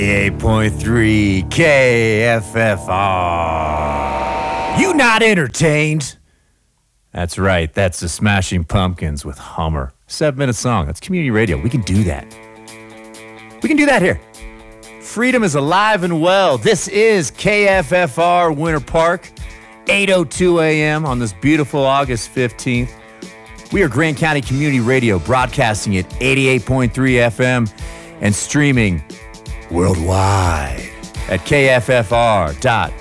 88.3 KFFR. You not entertained? That's right. That's the Smashing Pumpkins with Hummer. 7-minute song. That's community radio. We can do that. We can do that here. Freedom is alive and well. This is KFFR Winter Park, 8:02 a.m. on this beautiful August 15th. We are Grant County Community Radio, broadcasting at 88.3 FM and streaming worldwide at kffr.org.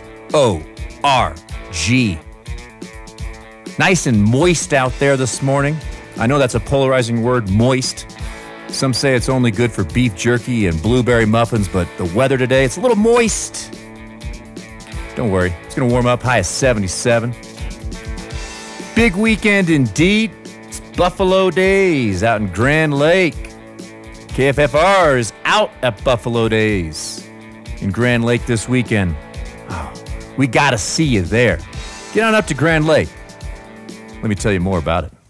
Nice and moist out there this morning. I know that's a polarizing word, moist. Some say it's only good for beef jerky and blueberry muffins, but the weather today, it's a little moist. Don't worry, it's going to warm up, high of 77. Big weekend indeed. It's Buffalo Days out in Grand Lake. KFFR is out at Buffalo Days in Grand Lake this weekend. Oh, we got to see you there. Get on up to Grand Lake. Let me tell you more about it.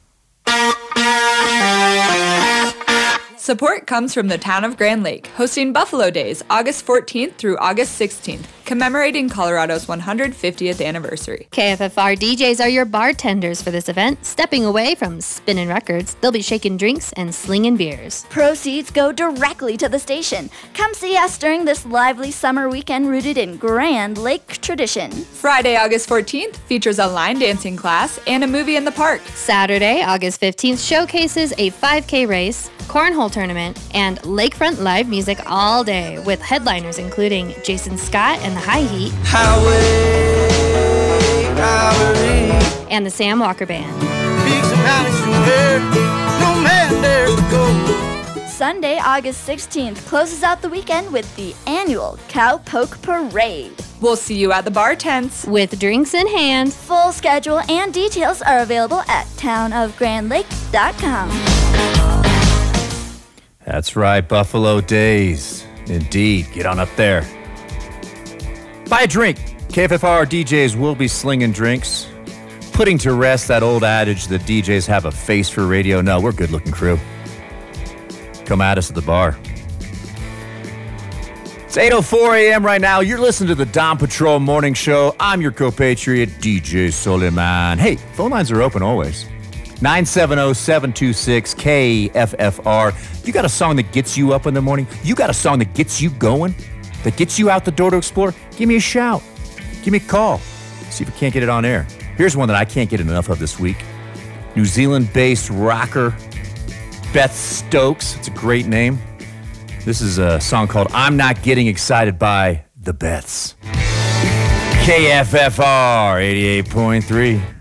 Support comes from the town of Grand Lake, hosting Buffalo Days, August 14th through August 16th, commemorating Colorado's 150th anniversary. KFFR DJs are your bartenders for this event. Stepping away from spinning records, they'll be shaking drinks and slinging beers. Proceeds go directly to the station. Come see us during this lively summer weekend rooted in Grand Lake tradition. Friday, August 14th features a line dancing class and a movie in the park. Saturday, August 15th showcases a 5K race, cornhole tournament, and lakefront live music all day with headliners including Jason Scott and the High Heat, and the Sam Walker Band. Sunday, August 16th closes out the weekend with the annual Cowpoke Parade. We'll see you at the bar tents with drinks in hand. Full schedule and details are available at townofgrandlake.com. That's right, Buffalo Days. Indeed, get on up there. Buy a drink. KFFR DJs will be slinging drinks, putting to rest that old adage that DJs have a face for radio. No, we're a good-looking crew. Come at us at the bar. It's 8:04 a.m. right now. You're listening to the Dawn Patrol Morning Show. I'm your co-patriot, DJ Soliman. Hey, phone lines are open always. 970-726-KFFR. You got a song that gets you up in the morning? You got a song that gets you going? That gets you out the door to explore? Give me a shout. Give me a call. See if we can't get it on air. Here's one that I can't get enough of this week. New Zealand-based rocker Beth Stokes. It's a great name. This is a song called I'm Not Getting Excited by the Beths. KFFR 88.3.